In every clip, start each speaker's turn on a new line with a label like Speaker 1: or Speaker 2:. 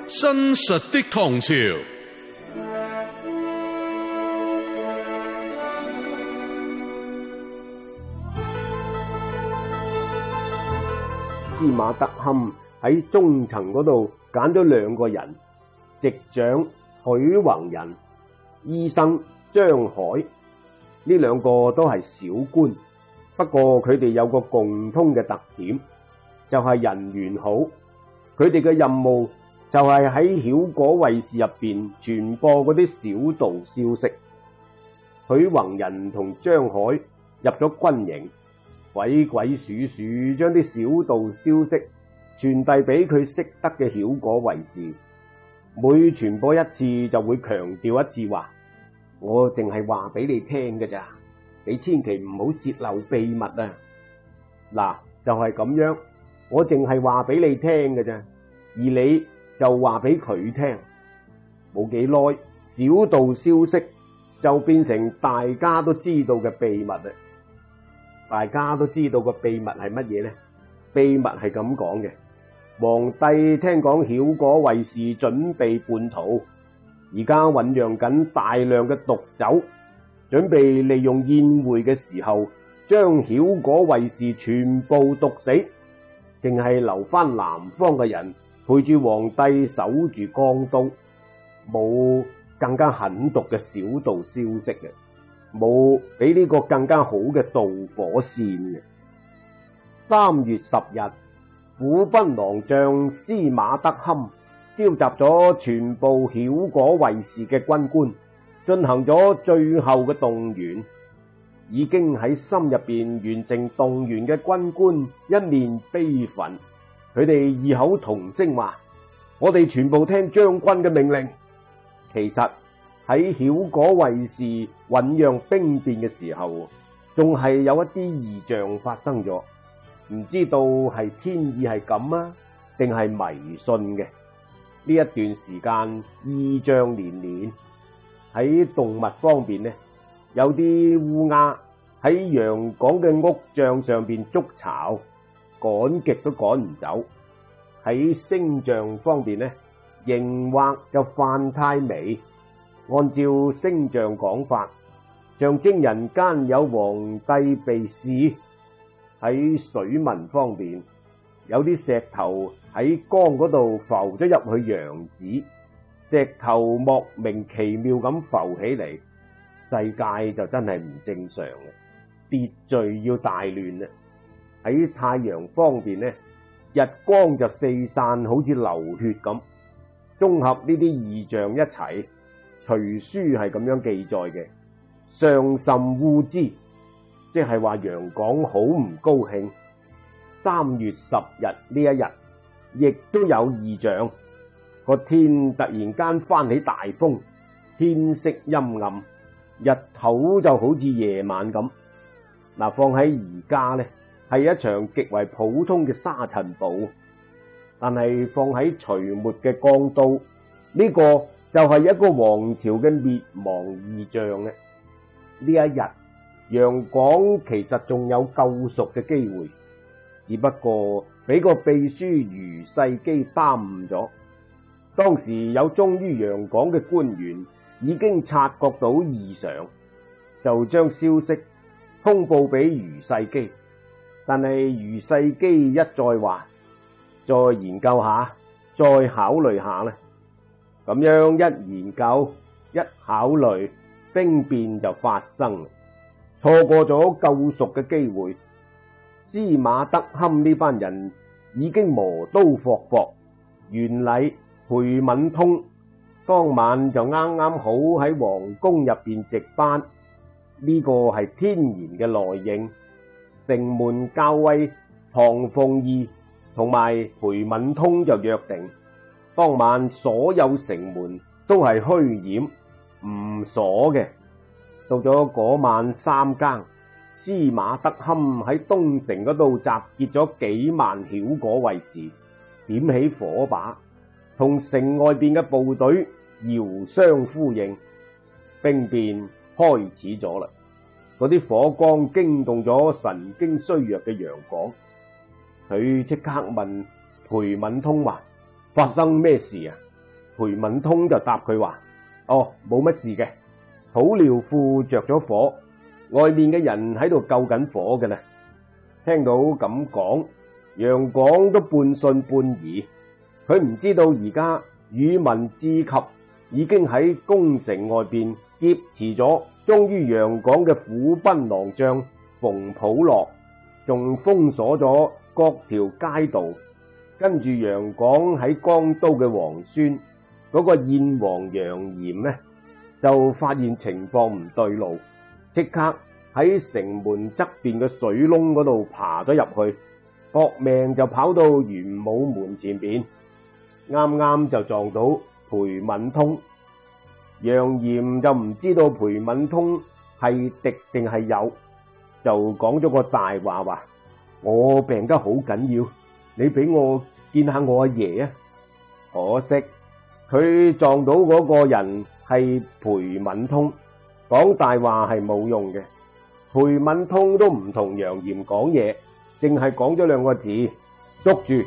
Speaker 1: 真實的唐朝，
Speaker 2: 司馬德堪喺中層嗰度揀咗兩個人，籍長許宏仁、醫生張海，呢兩個都係小官，不過佢哋有個共通嘅特點，就係人緣好。佢哋嘅任務就係喺曉果衛視入邊傳播嗰啲小道消息。許宏仁同張海入咗軍營，鬼鬼祟祟將啲小道消息傳遞俾佢識得嘅曉果衛視，每傳播一次就會強調一次話：我淨係話俾你聽㗎咋，你千祈唔好泄漏秘密啊！嗱，就係咁樣，我淨係話俾你聽㗎咋，而你就話俾佢聽。冇幾耐，小道消息就變成大家都知道嘅秘密啦。大家都知道個秘密係乜嘢呢？秘密係咁講嘅：皇帝聽講曉果衛視準備叛逃，而家醞釀緊大量嘅毒酒，準備利用宴會嘅時候將曉果衛視全部毒死，淨係留翻南方嘅人陪住皇帝守住江都，冇更加狠毒嘅小道消息嘅，冇比呢個更加好嘅導火線嘅。3月10日，府勳郎將司馬德堪召集咗全部曉果衛視嘅軍官，進行咗最後嘅動員。已經喺心入邊完成動員嘅軍官一面悲憤，佢哋異口同聲話：我哋全部聽將軍嘅命令。其實喺曉果衛視醞釀兵變嘅時候，仲係有一啲異象發生咗，唔知道係天意係咁啊，定係迷信嘅。呢一段時間異象連連。喺動物方面呢，有啲烏鴉喺陽港嘅屋帳上邊築巢，趕極都趕唔走。喺星象方面呢，熒惑就犯太微。按照星象講法，象徵人間有皇帝被弒。喺水文方面，有啲石頭喺江嗰度浮咗入去揚子，石頭莫名其妙咁浮起嚟，世界就真係唔正常嘅，秩序要大亂啦。喺太陽方面呢，日光就四散，好似流血咁。綜合呢啲異象一齊，隨書係咁樣記載嘅：上甚惡之，即係話楊廣好唔高興。3月10日呢一日，亦都有異象，個天突然間翻起大風，天色陰暗，日頭就好似夜晚咁。嗱，放喺而家呢，係一場極為普通嘅沙塵暴，但係放喺隋末嘅江都，呢個就係一個王朝嘅滅亡異象咧。呢一日，楊廣其實仲有救贖嘅機會，只不過俾個秘書余世基耽誤咗。當時有忠於楊廣嘅官員已經察覺到異常，就將消息通報俾余世基。但係余世基一再話再研究下，再考慮下呢。咁樣一研究一考慮，兵變就發生，錯過咗救贖嘅機會。司馬德堪呢班人已經磨刀霍霍，元禮裴敏通當晚就啱啱好喺皇宮入邊值班，呢個係天然嘅內應。城門校尉唐鳳儀同埋裴敏通就約定，當晚所有城門都係虛掩唔鎖嘅。到咗嗰晚3更，司馬德堪喺東城嗰度集結咗幾萬曉果衛士，點起火把，同城外邊嘅部隊遙相呼應，兵變開始咗啦。嗰啲火光驚動咗神經衰弱嘅楊廣，佢即刻問裴敏通話：發生咩事啊？ 裴敏通就答佢話：哦，冇乜事嘅，土料庫着咗火，外面嘅人喺度救緊火嘅啦。聽到咁講，楊廣都半信半疑，佢唔知道而家宇文智及已經喺宮城外邊劫持咗忠於楊廣嘅虎賁郎將馮普樂，仲封鎖咗各條街道。跟住楊廣喺江都嘅皇孫嗰個燕王楊炎呢，就發現情況唔對路，即刻喺城門側邊嘅水窿嗰度爬咗入去，搏命就跑到玄武門前邊，啱啱就撞到裴敏通。楊炎就唔知道裴敏通係敵定係友，就講咗個大話，話我病得好緊要，你俾我見下我阿爺啊！可惜佢撞到嗰個人係裴敏通，講大話係冇用嘅。裴敏通都唔同楊炎講嘢，淨係講咗兩個字：捉住。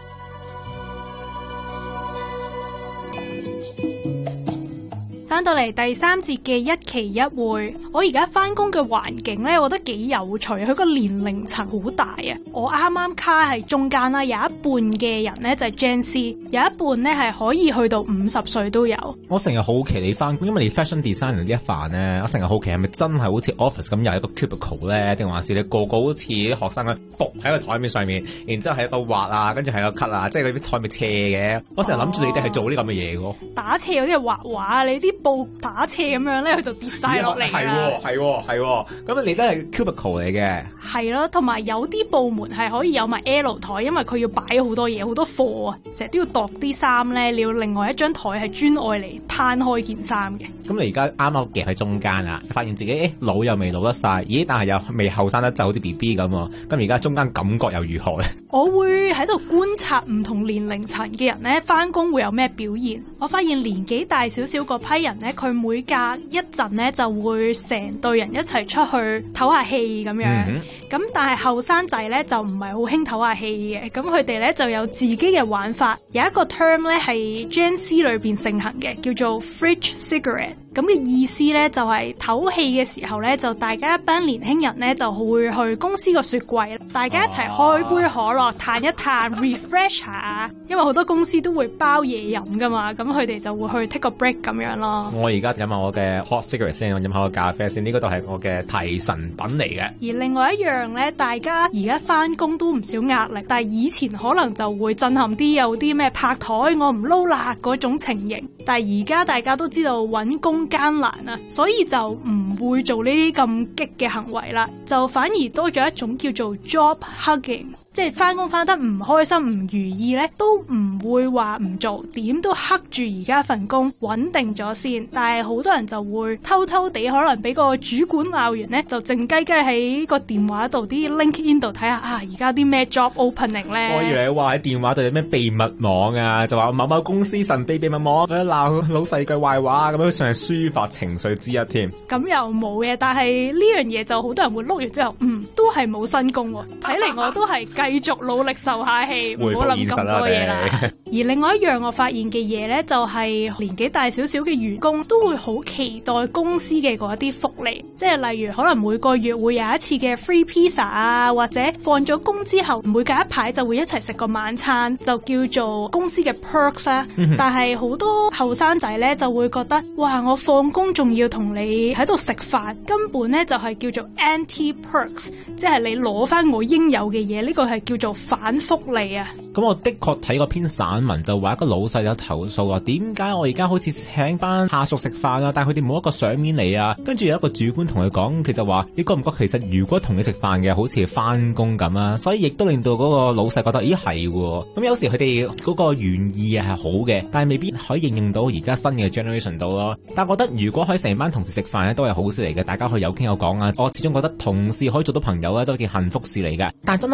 Speaker 3: 翻到嚟第三節嘅一期一會，我而家翻工嘅環境呢，我覺得幾有趣。佢個年齡層好大啊！我啱啱卡喺中間啦，有一半嘅人呢就係 Gen Z， 有一半呢係可以去到50歲都有。
Speaker 4: 我成日好奇你翻工，因為你 fashion designer 呢一範呢，我成日好奇係咪真係好似 office 咁有一個 cubicle 咧，定還是你個好似啲學生咁伏喺個台面上面，然之後喺度畫啊，跟住喺度 cut 啊，即係嗰啲台面斜嘅。我成日諗住你哋係做啲咁嘅嘢嘅。
Speaker 3: 打斜嗰啲係畫畫，你啲布打斜咁樣咧，佢就跌晒落嚟啦。
Speaker 4: 係喎，咁你都係 cubicle 嚟嘅。係
Speaker 3: 咯，同埋有啲部門係可以有埋 L 台，因為佢要擺好多嘢，好多貨啊，成日都要度啲衫咧，你要另外一張台係專愛嚟攤開件衫嘅。咁
Speaker 4: 你而家啱啱夾喺中間啊，發現自己老又未老得晒，咦？但係又未後生得就好似 BB 咁喎。咁而家中間感覺又如何咧？
Speaker 3: 我會喺度觀察唔同年齡層嘅人咧，翻工會有咩表現。我發現年紀大少少嗰批人咧，佢每隔一陣咧就會成隊人一齊出去唞下氣咁樣。咁但係後生仔咧就唔係好興唞下氣嘅，咁佢哋咧就有自己嘅玩法。有一個 term 咧係 Gen Z 裏邊盛行嘅，叫做 fridge cigarette。咁嘅意思咧就係唞氣嘅時候咧，就大家一班年輕人咧就會去公司個雪櫃，大家一齊開杯可樂，嘆一嘆 refresh 下，因為好多公司都會包嘢飲噶嘛，咁佢哋就會去 take a break 咁樣咯。
Speaker 4: 我而家飲下我嘅 hot cigarette 先，我飲下個咖啡先，呢個都係我嘅提神品嚟嘅。
Speaker 3: 而另外一樣咧，大家而家翻工都唔少壓力，但係以前可能就會震撼啲，有啲咩拍台我唔撈啦嗰種情形，但係而家大家都知道揾工艱難啊，所以就唔會做呢啲咁激嘅行為啦，就反而多咗一種叫做 job hugging。即係翻工翻得唔開心唔如意咧，都唔會話唔做，點都克住而家份工穩定咗先。但係好多人就會偷偷地可能俾個主管鬧完咧，就靜雞雞喺個電話度啲 LinkedIn 度睇下啊，而家啲咩 job opening 咧。
Speaker 4: 我以為話喺電話度有咩秘密網啊，就話某某公司神秘密網，佢鬧老細句壞話咁樣，算係抒發情緒之一添。
Speaker 3: 咁又冇嘅，但係呢樣嘢就好多人會碌完之後，都係冇新工喎。睇嚟我都係繼續努力受下氣，唔好諗咁多嘢啦。而另外一樣我發現嘅嘢呢，就係年紀大少少嘅員工都會好期待公司嘅嗰一啲福利，即係例如可能每個月會有一次嘅 free pizza 啊，或者放咗工之後每隔一排就會一齊食個晚餐，就叫做公司嘅 perks 啊。但係好多後生仔呢，就會覺得，哇！我放工仲要同你喺度食飯，根本呢就係叫做 anti perks， 即係你攞翻我應有嘅嘢，呢個係叫做反福利啊。
Speaker 4: 咁我的確睇過篇散文，就話一個老細有投訴話，點解我而家好似請班下屬食飯啊，但係佢哋冇一個賞面嚟啊。跟住有一個主管同佢講，佢就話，你覺唔覺其實如果同你食飯嘅好似翻工咁啊？所以亦都令到嗰個老細覺得，咦係喎。咁有時佢哋嗰個原意係好嘅，但係未必可以應用到而家新嘅 generation 度咯。但係我覺得如果可以成班同事食飯咧，都係好事嚟嘅，大家可以有傾有講啊。我始終覺得同事可以做到朋友咧，都係件幸福事嚟嘅。但係真係唔係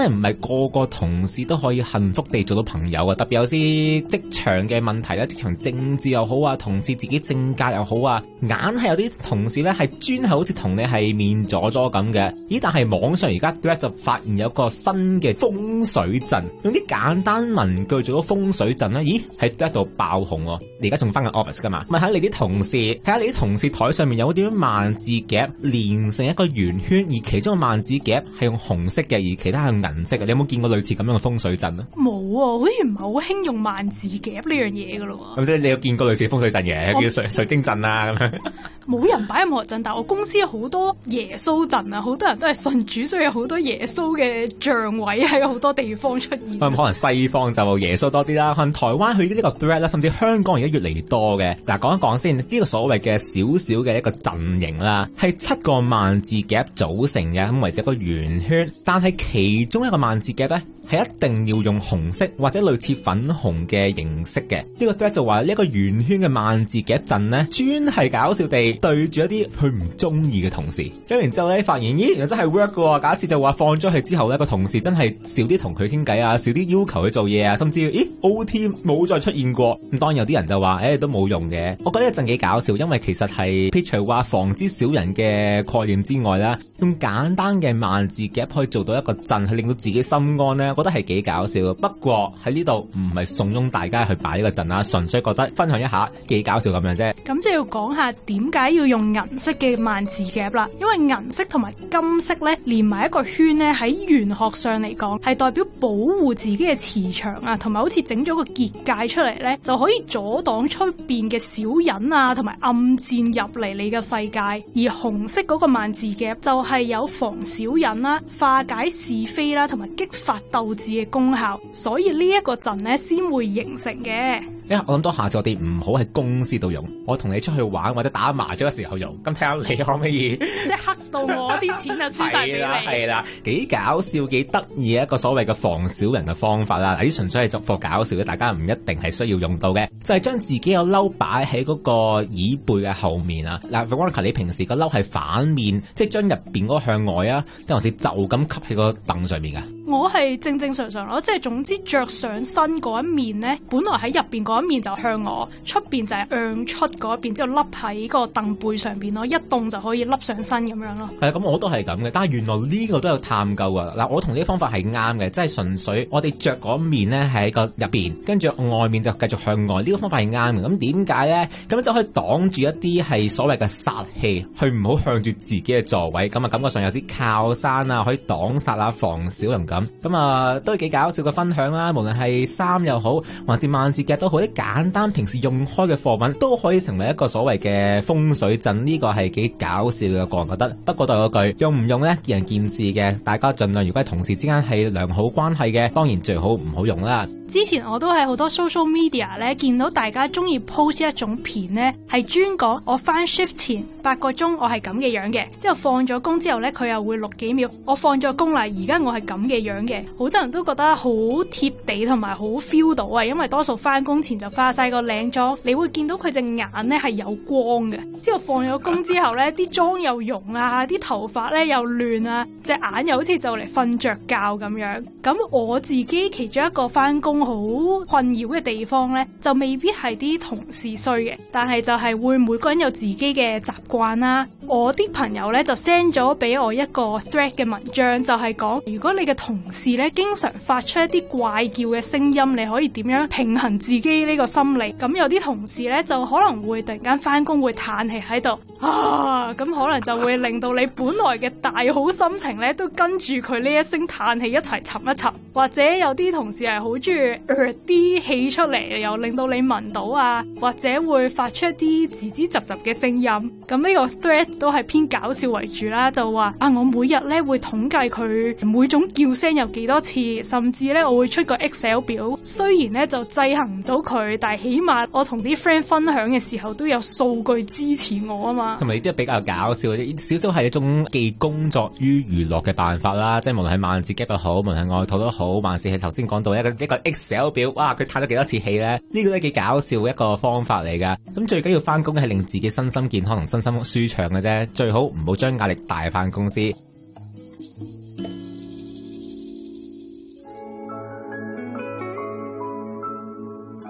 Speaker 4: 個個同事都可以幸福地做到朋友啊！特別有啲職場嘅問題咧，職場政治又好啊，同事自己性格又好啊，硬係有啲同事咧係專係好似同你係面阻阻咁嘅。咦？但係網上而家 Threads 就發現有個新嘅風水陣，用啲簡單文句做咗風水陣咧，咦？喺 Threads 度爆紅喎！你而家仲翻緊 office 噶嘛？問下你啲同事，睇下你啲同事台上面有啲萬字夾連成一個圓圈，而其中個萬字夾係用紅色嘅，而其他係用銀色嘅。你有冇見過類似咁樣嘅風水陣啊？
Speaker 3: 冇啊，好似唔係好興用萬字夾呢樣嘢噶咯。
Speaker 4: 咁即係你有見過類似風水陣嘅，叫水晶陣啊咁樣。冇
Speaker 3: 人擺任何陣，但係我公司有好多耶穌陣啊，好多人都係信主，所以有好多耶穌嘅像位喺好多地方出現。可
Speaker 4: 能西方就耶穌多啲啦，可能台灣去呢個 Threads 啦，甚至香港而家越嚟越多嘅。嗱，講一講先，呢個所謂嘅小小嘅一個陣營啦，係7個萬字夾組成嘅，咁為之一個圓圈，但係其中一個萬字夾咧，係一定要用紅色或者類似粉紅嘅形式嘅。呢個 Threads 就話呢一個圓圈嘅萬字夾陣咧，專係搞笑地對住一啲佢唔中意嘅同事。咁然之後咧，發現咦，原來真係 work 嘅。假設就話放咗佢之後咧，個同事真係少啲同佢傾偈啊，少啲要求佢做嘢啊，甚至咦 OT 冇再出現過。咁當然有啲人就話都冇用嘅。我覺得呢陣幾搞笑，因為其實係撇除話防止小人嘅概念之外啦，用簡單嘅萬字夾可以做到一個陣，去令到自己心安咧。覺得係幾搞笑，不過喺呢度唔係慫恿大家去擺呢個陣啊，純粹覺得分享一下幾搞笑咁樣啫。
Speaker 3: 咁就要講下點解要用銀色嘅萬字夾啦，因為銀色同埋金色咧連埋一個圈咧，喺玄學上嚟講係代表保護自己嘅磁場啊，同埋好似整咗個結界出嚟咧，就可以阻擋出邊嘅小人啊同埋暗箭入嚟你嘅世界。而紅色嗰個萬字夾就係有防小人啦、化解是非啦，同埋激發鬥志嘅功效，所以呢一個陣咧先會形成嘅。
Speaker 4: 我諗到下次我哋唔好喺公司度用，我同你出去玩或者打麻雀嘅時候用，咁睇下你可唔可以
Speaker 3: 即係黑到我啲錢就輸晒俾你。
Speaker 4: 係啦，幾搞笑幾得意嘅一個所謂嘅防小人嘅方法啦。嗱，啲純粹係作貨搞笑嘅，大家唔一定係需要用到嘅，就係將自己個褸擺喺嗰個椅背嘅後面啊。嗱，Veronica，你平時個褸係反面，即係將入邊嗰個向外啊，定還是就咁吸喺個凳上面噶？
Speaker 3: 我係正正常常咯，即係總之着上身嗰一面咧，本來喺入邊嗰一面就向我，出邊就係向出嗰一邊，之後笠喺個凳背上邊咯，一動就可以笠上身咁樣咯。係
Speaker 4: 咁，我都係咁嘅，但係原來呢個都有探究啊！嗱，我同呢啲方法係啱嘅，即係純粹我哋着嗰面咧喺個入邊，跟住外面就繼續向外，呢個方法係啱嘅。咁點解咧？咁就可以擋住一啲係所謂嘅煞氣，去唔好向住自己嘅座位，咁啊感覺上有啲靠山啊，可以擋煞啊，防小人咁啊，都係幾搞笑嘅分享啦！無論係衫又好，還是萬字夾都好，啲簡單平時用開嘅貨品都可以成為一個所謂嘅風水陣，呢個係幾搞笑嘅，個人覺得。不過都係嗰句，用唔用呢？見仁見智嘅，大家盡量如果係同事之間係良好關係嘅，當然最好唔好用啦。
Speaker 3: 之前我都喺好多 social media 咧見到大家中意 post 一種片呢，係專講我翻 shift 前8個鐘我係咁嘅樣嘅，之後放咗工之後呢，佢又會錄幾秒，我放咗工啦，而家我係咁嘅樣嘅。好多人都覺得好貼地同埋好 feel 到啊，因為多數翻工前就化晒個靚妝，你會見到佢隻眼呢係有光嘅。之後放咗工之後呢，啲妝又溶啊，啲頭髮呢又亂啊，隻眼又好似就嚟瞓着覺咁樣。咁我自己其中一個翻工好困擾嘅地方呢，就未必係啲同事衰嘅，但係就係會每個人有自己嘅習慣啦。我啲朋友呢，就 send 咗俾我一個 thread 嘅文章，就係講如果你嘅同事呢經常發出一啲怪叫嘅聲音，你可以點樣平衡自己呢個心理。咁有啲同事呢，就可能會突然間翻工會嘆氣喺度啊，咁可能就會令到你本來嘅大好心情呢都跟住佢呢一聲嘆氣一齊沉一沉。或者有啲同事係好中意啲氣出嚟，又令到你聞到啊，或者會發出一啲吱吱雜雜嘅聲音。咁呢個 thread 都係偏搞笑為主啦，就話啊，我每日呢會統計佢每種叫聲有幾多次，甚至呢我會出個 Excel 表。雖然呢就制衡唔到佢，但係起碼我同啲 friend 分享嘅時候都有數據支持我啊嘛。同埋呢啲比較搞笑，少少係一種既工作於娛樂嘅辦法啦，即係無論係萬字夾又好，無論係外套都好，萬事係頭先講到一個 Excel 表，哇！佢嘆咗幾多次氣咧？呢個都幾搞笑嘅一個方法嚟噶。咁最緊要翻工係令自己身心健康同身心舒暢嘅啫，最好唔好將壓力帶翻公司。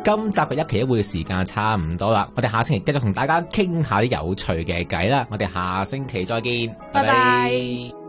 Speaker 4: 今集嘅一期一會嘅時間差唔多啦，我哋下星期繼續同大家傾下啲有趣嘅偈啦，我哋下星期再見，
Speaker 3: 拜拜。